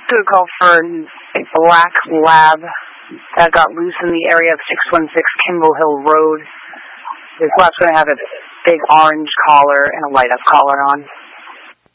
Do a call for a black lab that got loose in the area of 616 Kimball Hill Road. This lab's going to have a big orange collar and a light-up collar on.